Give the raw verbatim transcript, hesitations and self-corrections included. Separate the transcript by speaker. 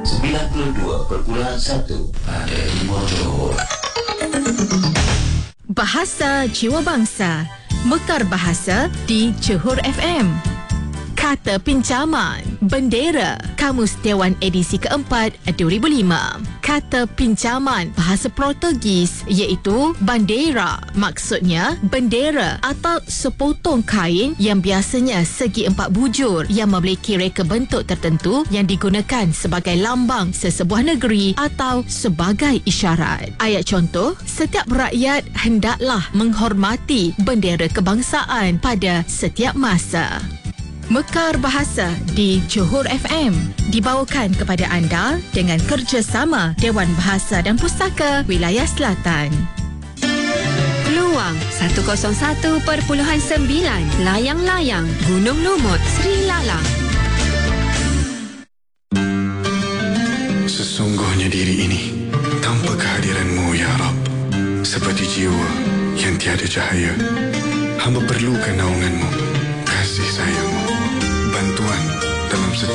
Speaker 1: sembilan puluh dua perpuluhan satu pada Timur Johor.
Speaker 2: Bahasa Jiwa Bangsa, Mekar Bahasa di Johor F M. Kata pinjaman, bendera, Kamus Dewan edisi keempat dua ribu lima. Kata pinjaman bahasa Portugis iaitu bandera. Maksudnya bendera atau sepotong kain yang biasanya segi empat bujur yang memiliki reka bentuk tertentu yang digunakan sebagai lambang sesebuah negeri atau sebagai isyarat. Ayat contoh, setiap rakyat hendaklah menghormati bendera kebangsaan pada setiap masa. Mekar Bahasa di Johor F M dibawakan kepada anda dengan kerjasama Dewan Bahasa dan Pustaka Wilayah Selatan.
Speaker 3: Peluang seratus satu perpuluhan sembilan Layang-layang Gunung Lumut Sri Lalang.
Speaker 4: Sesungguhnya diri ini tanpa kehadiran-Mu ya Rabb, seperti jiwa yang tiada cahaya. Hamba perlukan naungan-Mu